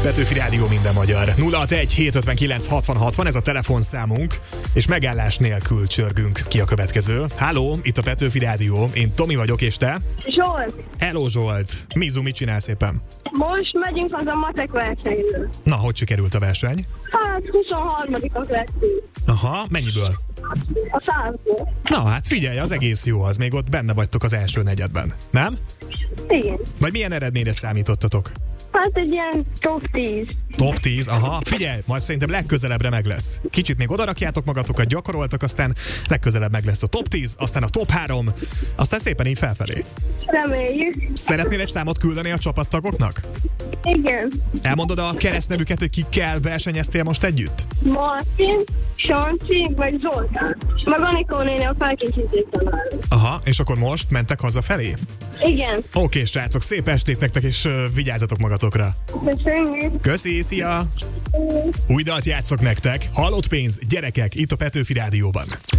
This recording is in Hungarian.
Petőfi Rádió, minden magyar. 061 759 60 60, ez a telefonszámunk, és megállás nélkül csörgünk. Ki a következő? Háló, itt a Petőfi Rádió, én Tomi vagyok, és te? Zsolt, Hello Zsolt! Mizu, mit csinálsz éppen? most megyünk haza matek versenyről. Na, hogy sikerült a verseny? Hát 23-ak lettünk. Aha, mennyiből? A 100-ból. Na, hát figyelj, az egész jó, az még ott benne vagytok az első negyedben, nem? Igen. Vagy milyen eredményre számítottatok? Hát egy ilyen top 10. Top 10, aha. Figyelj, majd szerintem legközelebbre meg lesz. Kicsit még odarakjátok magatokat, gyakoroltak, aztán legközelebb meg lesz a top 10, aztán a top 3, aztán szépen így felfelé. Reméljük. Szeretnél egy számot küldeni a csapattagoknak? Igen. Elmondod a keresztnevüket, hogy kikkel versenyeztél most együtt? Martin, Sanci, vagy Zoltán. Meg Anikó néni a felkészítést tanárul. Aha, és akkor most mentek hazafelé? Igen. Oké, srácok, szép estét nektek, és vigyázzatok magatokra. Köszönjük. Köszi, szia! Új dalt játszok nektek. Hallott pénz, gyerekek, itt a Petőfi Rádióban.